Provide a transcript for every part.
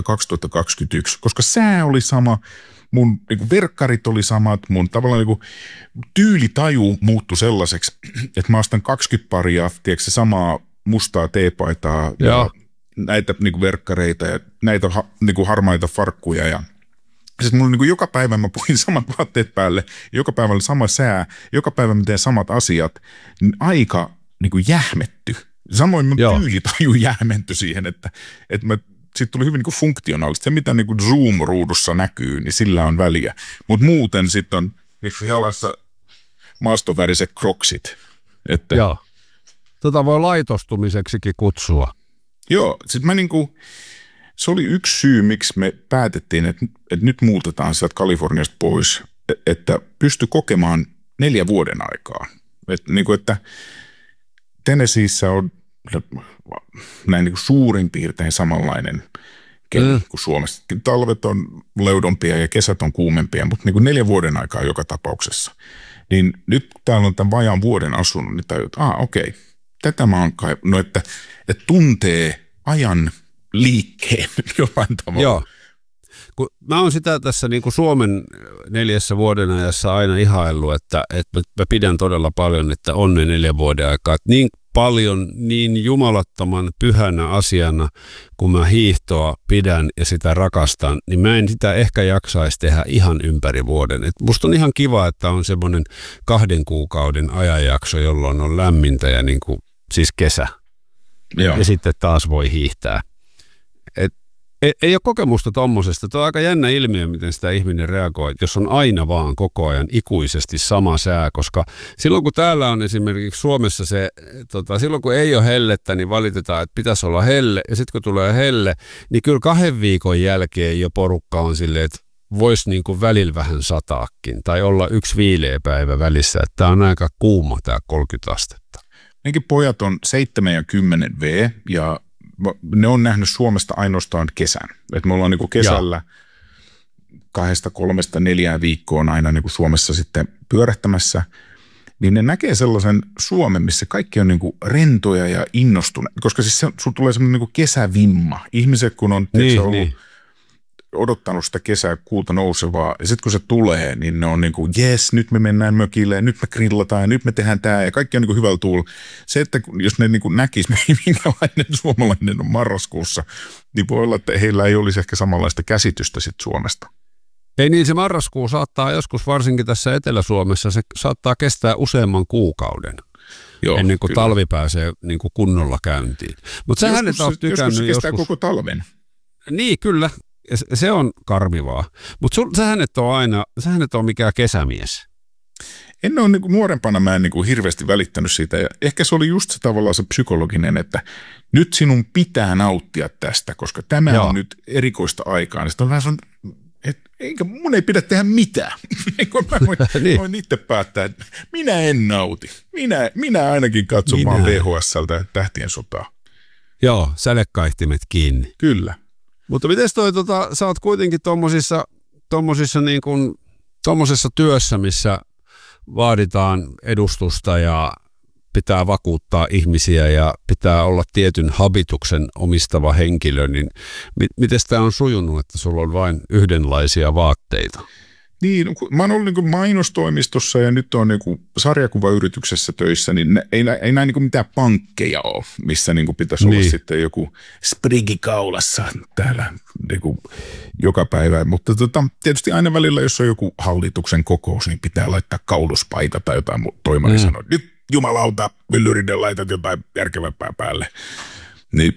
2021, koska sää oli sama, mun niin verkkarit oli samat, mun tavallaan niin tyylitaju muuttui sellaiseksi, että mä ostan 20 paria, tiedätkö se samaa mustaa teepaitaa ja näitä niin verkkareita ja näitä niin harmaita farkkuja ja sitten mulla joka päivä mä puhin samat vaatteet päälle, joka päivä oli sama sää, joka päivä mä teen samat asiat, niin aika niin jähmetty. Samoin mun tyylitaju jähmentyi siihen, että siitä tuli hyvin niin funktionaalista. Se, mitä niin Zoom-ruudussa näkyy, niin sillä on väliä. Mutta muuten sitten on jalassa maastoväriset kroksit. Että joo. Voi laitostumiseksikin kutsua. Joo, sitten mä se oli yksi syy, miksi me päätettiin, että nyt muutetaan sieltä Kaliforniasta pois, että pysty kokemaan 4 vuoden aikaa. Että Tennesseeissä on näin suurin piirtein samanlainen keli kuin Suomessa. Talvet on leudompia ja kesät on kuumempia, mutta 4 vuoden aikaa joka tapauksessa. Niin nyt täällä on tämän vajaan vuoden asunut, niin tajut, okei, tätä mä oon että tuntee ajan liikkeen jollain tavalla. Joo. Kun mä oon sitä tässä niin kuin Suomen 4 vuoden ajassa aina ihaillut, että mä pidän todella paljon, että on ne 4 vuoden aikaa. Niin paljon, niin jumalattoman pyhänä asiana, kun mä hiihtoa pidän ja sitä rakastan, niin mä en sitä ehkä jaksaisi tehdä ihan ympäri vuoden. Et musta on ihan kiva, että on semmoinen 2 kuukauden ajanjakso, jolloin on lämmintä ja niin kuin, siis kesä. Joo. Ja sitten taas voi hiihtää. Ei ole kokemusta tommosesta. Tuo on aika jännä ilmiö, miten sitä ihminen reagoi, jos on aina vaan koko ajan ikuisesti sama sää, koska silloin kun täällä on esimerkiksi Suomessa se, silloin kun ei ole hellettä, niin valitetaan, että pitäisi olla helle, ja sitten kun tulee helle, niin kyllä 2 viikon jälkeen jo porukka on silleen, että voisi niin kuin välillä vähän sataakin, tai olla 1 viileä päivä välissä, että tämä on aika kuuma tämä 30 astetta. Nekin pojat on 7 ja 10 V, ja ne on nähnyt Suomesta ainoastaan kesän. Et me ollaan kesällä 2, 3, 4 viikkoa aina Suomessa sitten pyörähtämässä, niin ne näkee sellaisen Suomen, missä kaikki on rentoja ja innostuneet, koska siis sulla tulee semmoinen kesävimma. Ihmiset, kun on ollut odottanut sitä kesää kuuta nousevaa, ja sitten kun se tulee, niin ne on jes, nyt me mennään mökille, ja nyt me grillataan, ja nyt me tehdään tämä, ja kaikki on hyvällä tuulla. Se, että jos ne näkisi, minkälainen suomalainen on marraskuussa, niin voi olla, että heillä ei olisi ehkä samanlaista käsitystä sit Suomesta. Ei niin, se marraskuu saattaa joskus, varsinkin tässä Etelä-Suomessa, se saattaa kestää useamman kuukauden. Joo, ennen kuin talvi pääsee kunnolla käyntiin. Mutta sähän et ole tykännyt joskus se kestää koko talven. Niin, kyllä. Se on karmivaa. Mutta sähän et ole mikään kesämies. En ole nuorempana, mä en hirveästi välittänyt siitä. Ja ehkä se oli just se tavallaan se psykologinen, että nyt sinun pitää nauttia tästä, koska tämä on nyt erikoista aikaa. Ja sitten on vähän eikä mun ei pidä tehdä mitään. Mä voin itse päättää, että minä en nauti. Minä ainakin katson vaan VHS:ltä Tähtien sotaa. Joo, sälekaihtimet kiinni. Kyllä. Mutta mites sä oot kuitenkin tommosessa työssä, missä vaaditaan edustusta ja pitää vakuuttaa ihmisiä ja pitää olla tietyn habituksen omistava henkilö, niin miten tämä on sujunut, että sulla on vain yhdenlaisia vaatteita? Niin, mä oon ollut mainostoimistossa ja nyt on sarjakuvayrityksessä töissä, niin ei näin mitään pankkeja ole, missä pitäisi olla sitten joku sprigi kaulassa täällä joka päivä. Mutta tietysti aina välillä, jos on joku hallituksen kokous, niin pitää laittaa kauluspaita tai jotain. Toimari sanoo, nyt jumalauta, myllyrinen laitat jotain järkevämpää päälle. Niin,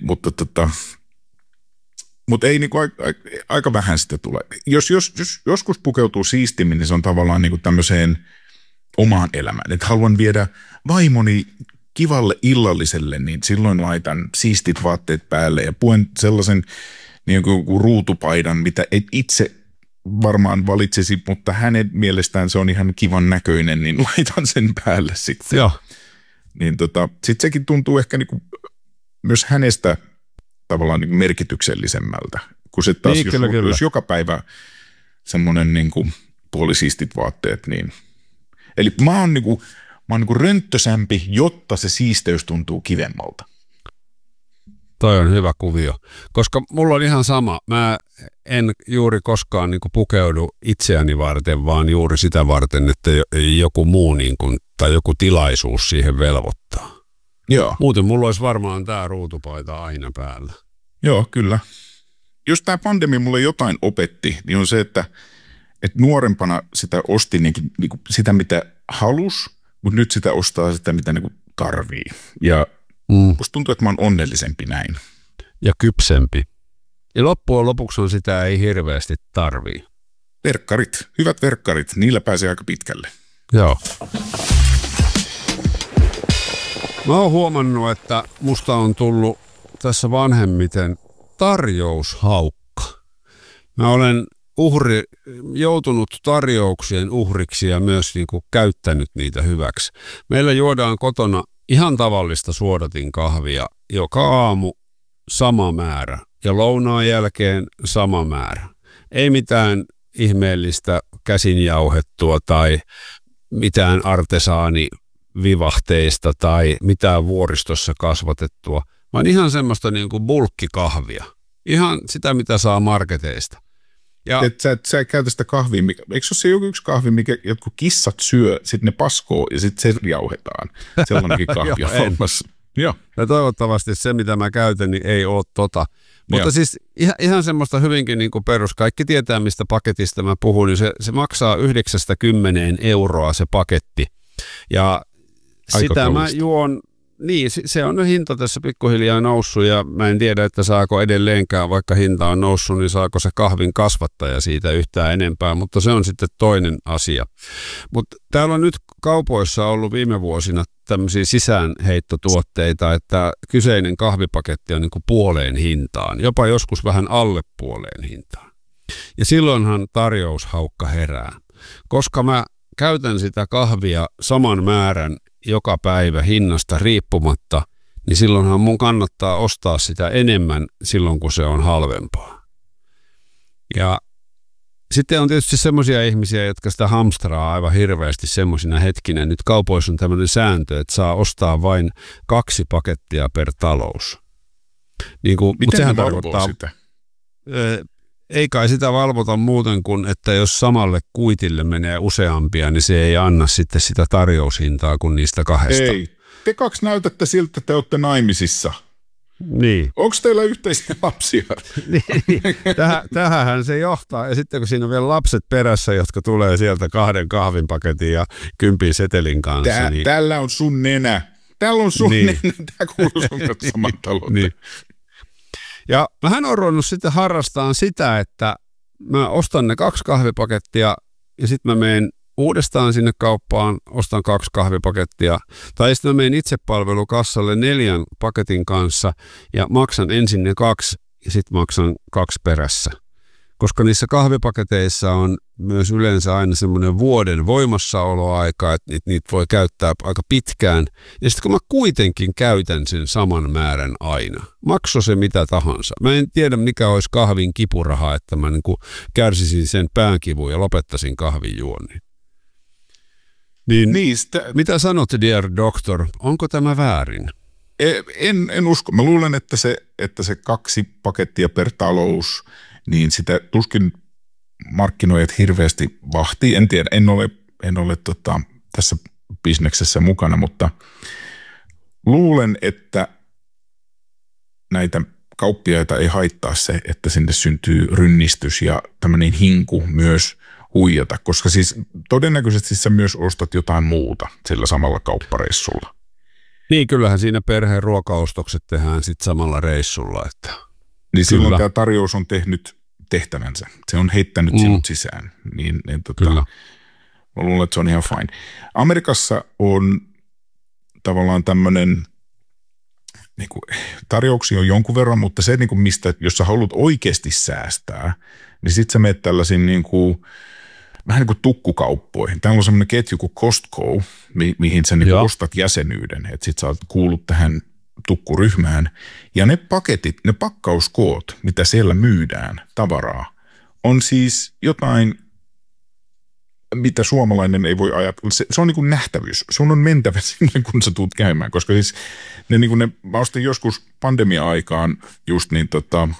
mutta ei aika vähän sitä tule. Jos joskus pukeutuu siistimmin, niin se on tavallaan tämmöiseen omaan elämään. Että haluan viedä vaimoni kivalle illalliselle, niin silloin laitan siistit vaatteet päälle ja puen sellaisen ruutupaidan, mitä et itse varmaan valitsisi, mutta hänen mielestään se on ihan kivan näköinen, niin laitan sen päälle sitten. Joo. Niin sitten sekin tuntuu ehkä myös hänestä tavallaan merkityksellisemmältä, kun se taas, jos joka päivä semmoinen puolisiistit vaatteet, niin. Eli mä oon rönttösämpi, jotta se siisteys tuntuu kivemmalta. Toi on hyvä kuvio, koska mulla on ihan sama. Mä en juuri koskaan niin kuin pukeudu itseäni varten, vaan juuri sitä varten, että joku muu niin kuin, tai joku tilaisuus siihen velvoittaa. Joo. Muuten mulla olisi varmaan tää ruutupaita aina päällä. Joo, kyllä. Jos tämä pandemia mulle jotain opetti, niin on se, että nuorempana sitä osti niin kuin sitä, mitä halus, mutta nyt sitä ostaa sitä, mitä niin kuin tarvii. Ja musta tuntuu, että mä oon onnellisempi näin. Ja kypsempi. Ja loppujen lopuksi on sitä ei hirveästi tarvii. Verkkarit, hyvät verkkarit, niillä pääsee aika pitkälle. Joo. Mä oon huomannut, että musta on tullut tässä vanhemmiten tarjoushaukka. Mä olen joutunut tarjouksien uhriksi ja myös niin kuin käyttänyt niitä hyväksi. Meillä juodaan kotona ihan tavallista suodatinkahvia joka aamu sama määrä ja lounaan jälkeen sama määrä. Ei mitään ihmeellistä käsinjauhettua tai mitään artesaanivivahteista tai mitään vuoristossa kasvatettua, vaan ihan semmoista niin kuin bulkkikahvia. Ihan sitä, mitä saa marketeista. Ja sä käytä sitä kahvia, eikö se ole yksi kahvi, mikä jotkut kissat syö, sitten ne paskoo ja sitten se jauhetaan. Sellainenkin kahvi on olemassa. Joo. Ja toivottavasti se, mitä mä käytän, niin ei ole tota. Mutta siis ihan semmoista hyvinkin niin kuin perus. Kaikki tietää, mistä paketista mä puhun, niin se maksaa 9–10 euroa se paketti. Ja aika sitä kallista. mä juon. Niin, se on hinta tässä pikkuhiljaa noussut ja mä en tiedä, että saako edelleenkään, vaikka hinta on noussut, niin saako se kahvin kasvattaja siitä yhtään enempää, mutta se on sitten toinen asia. Mutta täällä on nyt kaupoissa ollut viime vuosina tämmöisiä sisäänheittotuotteita, että kyseinen kahvipaketti on niin kuin puoleen hintaan, jopa joskus vähän alle puoleen hintaan. Ja silloinhan tarjoushaukka herää, koska mä käytän sitä kahvia saman määrän joka päivä hinnasta riippumatta, niin silloinhan mun kannattaa ostaa sitä enemmän silloin, kun se on halvempaa. Ja sitten on tietysti semmoisia ihmisiä, jotka sitä hamstraa aivan hirveästi semmoisina hetkinä. Nyt kaupoissa on tämmöinen sääntö, että saa ostaa vain 2 pakettia per talous. Niin kuin, miten sehän ne tarkoittaa sitä? Ei kai sitä valvota muuten kuin, että jos samalle kuitille menee useampia, niin se ei anna sitten sitä tarjoushintaa kuin niistä 2. Ei, te 2 näytätte siltä, että te olette naimisissa. Niin. Onko teillä yhteisiä lapsia? Niin. Tähänhän se johtaa. Ja sitten kun siinä on vielä lapset perässä, jotka tulee sieltä 2 kahvinpaketin ja 10 setelin kanssa. Niin Tällä on sun nenä. Täällä on sun nenä. Tämä kuuluu sun saman talouteen. Niin. Ja mähän olen ruvennut sitten harrastamaan sitä, että mä ostan ne 2 kahvipakettia ja sitten mä menen uudestaan sinne kauppaan, ostan 2 kahvipakettia. Tai sitten mä menen itsepalvelukassalle 4 paketin kanssa ja maksan ensin ne 2 ja sitten maksan 2 perässä. Koska niissä kahvipaketeissa on myös yleensä aina semmoinen vuoden voimassaoloaika, että niitä voi käyttää aika pitkään. Ja sitten kun mä kuitenkin käytän sen saman määrän aina, makso se mitä tahansa. Mä en tiedä mikä olisi kahvin kipuraha, että mä niin kuin kärsisin sen päänkivun ja lopettaisin kahvin juonnin. Niin, mitä sanot, dear doctor, onko tämä väärin? En usko. Mä luulen, että se 2 pakettia per talous, niin sitä tuskin markkinoijat hirveästi vahtii. En tiedä, en ole tässä bisneksessä mukana, mutta luulen, että näitä kauppiaita ei haittaa se, että sinne syntyy rynnistys ja tämmöinen hinku myös huijata, koska siis todennäköisesti sä myös ostat jotain muuta sillä samalla kauppareissulla. Niin, kyllähän siinä perheen ruokaostokset tehdään sitten samalla reissulla. Että niin silloin tämä tarjous on tehnyt tehtävänsä. Se on heittänyt sinut sisään. Kyllä. Mä luulen, että se on ihan fine. Amerikassa on tavallaan tämmöinen, niin kuin, tarjouksia on jonkun verran, mutta se, niin kuin mistä, jos sä haluat oikeasti säästää, niin sit sä menet tällaisiin niin kuin, vähän niin kuin tukkukauppoihin. Täällä on semmoinen ketju kuin Costco, mihin sä niin ostat jäsenyyden, että sit sä kuulut tähän tukkuryhmään. Ja ne paketit, ne pakkauskoot, mitä siellä myydään tavaraa, on siis jotain mitä suomalainen ei voi ajatella. Se on niin kuin nähtävyys. Sun on mentävä sinne, kun sä tuut käymään, koska siis mä ostin joskus pandemia-aikaan just niin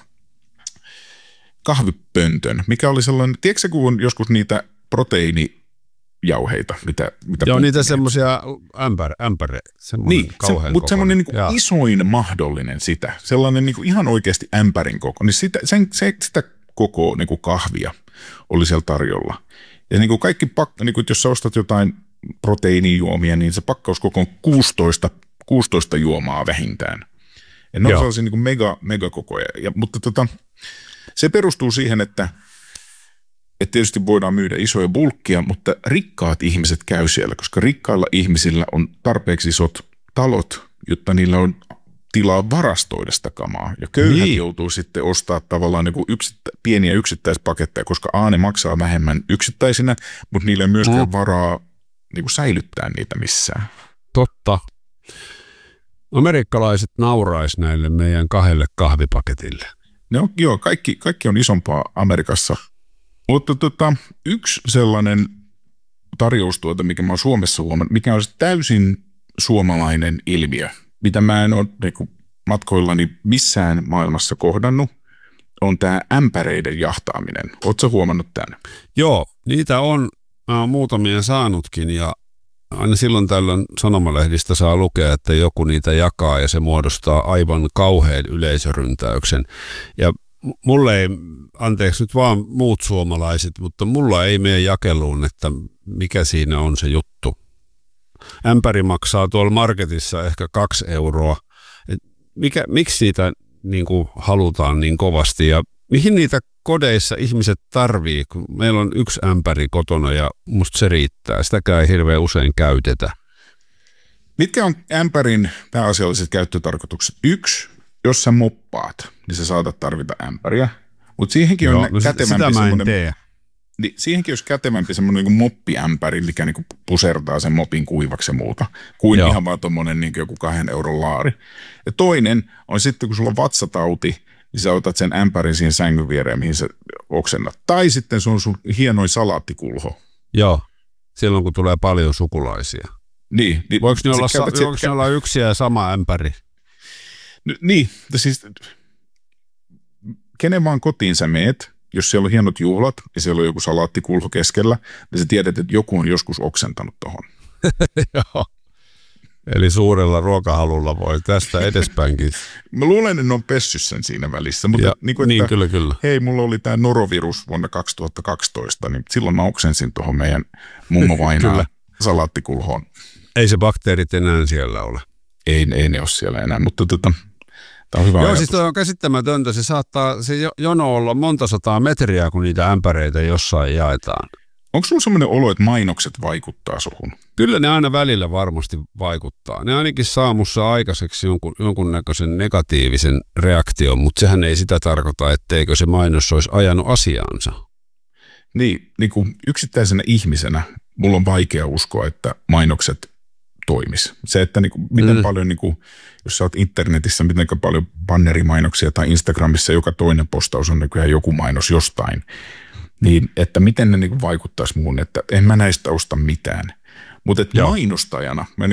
kahvipöntön, mikä oli sellainen, tiedätkö kun on joskus niitä proteiinijauheita, mitä joo, niitä semmoisia ämpäre, niin, mutta semmoinen niin kuin isoin mahdollinen sitä, sellainen niin kuin ihan oikeasti ämpärin koko, niin sitä koko niin kuin kahvia oli siellä tarjolla. Ja niin kuin kaikki niin kuin jos sä ostat jotain proteiinijuomia, niin se pakkauskoko on 16 juomaa vähintään. Ja ne on sellaisia niin kuin megakokoja. Mutta se perustuu siihen, että tietysti voidaan myydä isoja bulkkia, mutta rikkaat ihmiset käy siellä, koska rikkailla ihmisillä on tarpeeksi isot talot, jotta niillä on tilaa varastoida sitä kamaa. Ja köyhät joutuu sitten ostaa tavallaan niin kuin pieniä yksittäispaketteja, koska ne maksaa vähemmän yksittäisinä, mutta niillä ei myöskään varaa niin kuin säilyttää niitä missään. Totta. Amerikkalaiset nauraisi näille meidän 2 kahvipaketille. No, joo, kaikki on isompaa Amerikassa. Mutta yksi sellainen tarjoustuote, mikä mä oon Suomessa huomannut, mikä on täysin suomalainen ilmiö, mitä mä en ole niin matkoillani missään maailmassa kohdannut, on tämä ämpäreiden jahtaaminen. Ootko huomannut tämän? Joo, niitä on muutamia saanutkin ja aina silloin tällöin sanomalehdistä saa lukea, että joku niitä jakaa ja se muodostaa aivan kauhean yleisöryntäyksen. Ja mulle ei, anteeksi nyt vaan muut suomalaiset, mutta mulla ei mene jakeluun, että mikä siinä on se juttu. Ämpäri maksaa tuolla marketissa ehkä 2 euroa. Miksi niitä niin kuin halutaan niin kovasti ja mihin niitä kodeissa ihmiset tarvii, kun meillä on 1 ämpäri kotona ja musta se riittää. Sitäkään ei hirveän usein käytetä. Mitkä on ämpärin pääasialliset käyttötarkoitukset? 1, jos sä moppaat, niin sä saatat tarvita ämpäriä, mutta siihenkin on kätevämpi semmoinen. Niin siihenkin olisi kätevämpi semmoinen niin moppiämpäri, mikä niin pusertaa sen mopin kuivaksi ja muuta, kuin ihan vaan tuommoinen niin joku 2 euron laari. Ja toinen on sitten, kun sulla on vatsatauti, niin sä otat sen ämpärin siihen sängyn viereen, mihin sä oksennat. Tai sitten se on sun hienoin salaattikulho. Joo, silloin kun tulee paljon sukulaisia. Niin voiko ne olla yksi ja sama ämpäri? Niin, siis kenen vaan kotiin sä meet, jos siellä on hienot juhlat ja siellä on joku salaattikulho keskellä, niin sä tiedät, että joku on joskus oksentanut tohon. Joo. Eli suurella ruokahalulla voi tästä edespäinkin. Mä luulen, että ne on pessyt sen siinä välissä. Mutta niin kyllä. Hei, mulla oli tämä norovirus vuonna 2012, niin silloin mä oksensin tuohon meidän mummovainaan salaattikulhoon. Ei se bakteerit enää siellä ole. Ei ne ole siellä enää, mutta tämä on hyvä ajatus. Siis toi on käsittämätöntä. Se jono olla monta sataa metriä, kun niitä ämpäreitä jossain jaetaan. Onko sulla sellainen olo, että mainokset vaikuttaa suhun? Kyllä ne aina välillä varmasti vaikuttaa. Ne ainakin saa musta aikaiseksi jonkunnäköisen negatiivisen reaktion, mutta sehän ei sitä tarkoita, etteikö se mainos olisi ajanut asiaansa. Niin kuin yksittäisenä ihmisenä mulla on vaikea uskoa, että mainokset toimis. Se, että miten paljon, jos sä oot internetissä, miten paljon bannerimainoksia tai Instagramissa joka toinen postaus on nykyään joku mainos jostain, niin että miten ne vaikuttaisi muuhun, että en mä näistä osta mitään. Mutta mainostajana, mä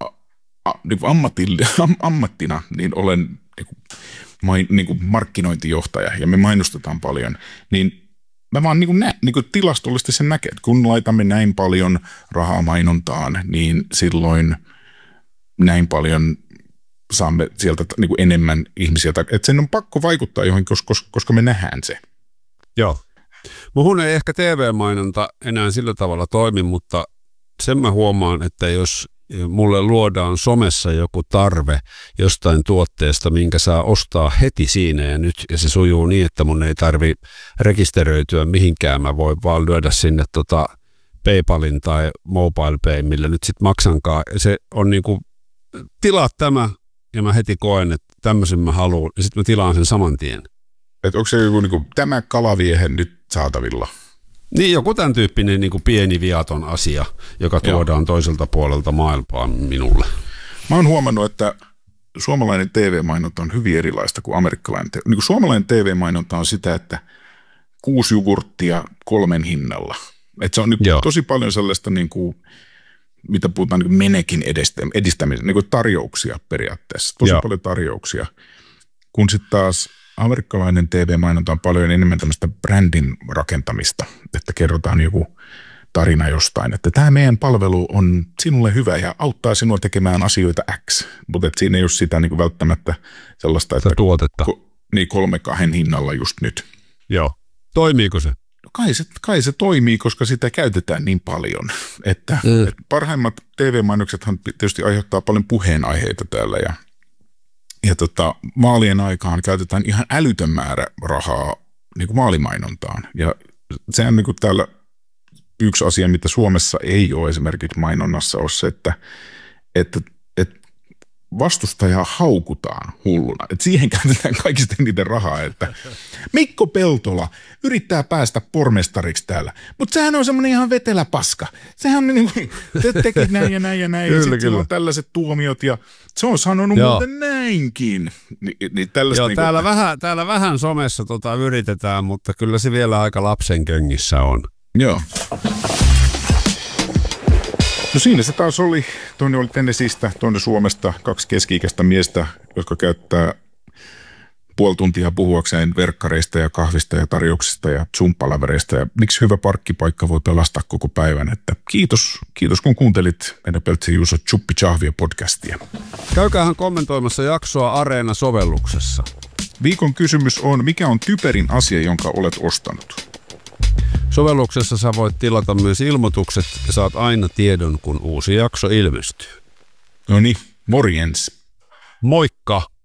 ammattina, niin olen markkinointijohtaja ja me mainostetaan paljon, niin mä vaan tilastollisesti sen näkee, että kun laitamme näin paljon rahaa mainontaan, niin silloin näin paljon saamme sieltä enemmän ihmisiä. Että sen on pakko vaikuttaa johonkin, koska me nähdään se. Joo. Muhun ei ehkä TV-mainonta enää sillä tavalla toimi, mutta sen mä huomaan, että jos mulle luodaan somessa joku tarve jostain tuotteesta, minkä saa ostaa heti siinä ja nyt, ja se sujuu niin, että mun ei tarvi rekisteröityä mihinkään, mä voin vaan lyödä sinne PayPalin tai MobilePay, millä nyt sit maksankaan. Se on niinku, tilaa tämä, ja mä heti koen, että tämmöisen mä haluan, ja sitten mä tilaan sen saman tien. Että onko se joku tämä kalaviehe nyt saatavilla? Niin, joku tämän tyyppinen pieni viaton asia, joka tuodaan toiselta puolelta maailmaa minulle. Mä oon huomannut, että suomalainen TV-mainonta on hyvin erilaista kuin amerikkalainen. Suomalainen TV-mainonta on sitä, että 6 jogurttia 3 hinnalla. Että se on niin tosi paljon sellaista, niin kuin, mitä puhutaan niin menekin edistämisen, niin kuin tarjouksia periaatteessa. Tosi paljon tarjouksia. Kun sitten taas amerikkalainen TV-mainonta on paljon enemmän tämmöistä brändin rakentamista, että kerrotaan joku tarina jostain, että tämä meidän palvelu on sinulle hyvä ja auttaa sinua tekemään asioita X, mutta siinä ei ole sitä niin kuin välttämättä sellaista, että tuotetta. Niin 3-2 hinnalla just nyt. Joo. Toimiiko se? No kai se toimii, koska sitä käytetään niin paljon, että parhaimmat TV-mainoksethan tietysti aiheuttaa paljon puheenaiheita täällä ja vaalien aikaan käytetään ihan älytön määrä rahaa niin kuin vaalimainontaan ja sehän niin kuin täällä yksi asia, mitä Suomessa ei ole esimerkiksi mainonnassa, on se, että vastustajaa haukutaan hulluna. Että siihen käytetään kaikista eniten rahaa, että Mikko Peltola yrittää päästä pormestariksi täällä, mutta sehän on semmoinen ihan vetelä paska. Sehän niin kuin, teki näin ja näin ja näin, ja sitten on tällaiset tuomiot, ja se on sanonut muuten näinkin. Niin joo, niin täällä vähän somessa yritetään, mutta kyllä se vielä aika lapsen köngissä on. Joo. No siinä se taas oli. Toinen oli Tennesseeistä, toinen Suomesta, 2 keski-ikäistä miestä, jotka käyttää puoli tuntia puhuakseen verkkareista ja kahvista ja tarjouksista ja Zoom-palavereista. Ja miksi hyvä parkkipaikka voi pelastaa koko päivän. Että kiitos kun kuuntelit meidän Peltsi Juuso Chuppi Chahvia podcastia. Käykäähän kommentoimassa jaksoa Areena-sovelluksessa. Viikon kysymys on, mikä on typerin asia, jonka olet ostanut? Sovelluksessa sä voit tilata myös ilmoitukset ja saat aina tiedon, kun uusi jakso ilmestyy. No niin, morjens. Moikka!